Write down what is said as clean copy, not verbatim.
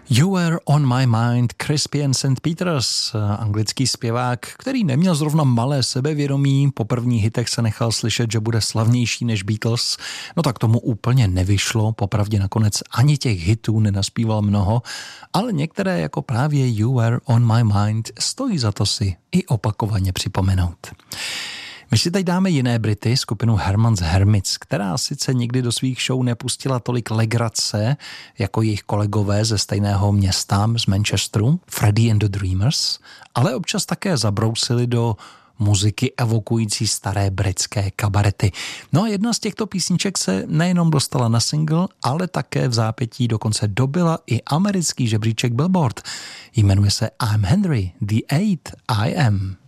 You Were on My Mind, Crispian St. Peters, anglický zpěvák, který neměl zrovna malé sebevědomí, po prvních hitech se nechal slyšet, že bude slavnější než Beatles, no tak tomu úplně nevyšlo, popravdě nakonec ani těch hitů nenaspíval mnoho, ale některé jako právě You Were on My Mind stojí za to si i opakovaně připomenout. My si teď dáme jiné Brity, skupinu Herman's Hermits, která sice nikdy do svých show nepustila tolik legrace jako jejich kolegové ze stejného města, z Manchesteru, Freddie and the Dreamers, ale občas také zabrousili do muziky evokující staré britské kabarety. No a jedna z těchto písniček se nejenom dostala na single, ale také v zápětí dokonce dobila i americký žebříček Billboard. Jmenuje se I'm Henry, the Eighth I Am.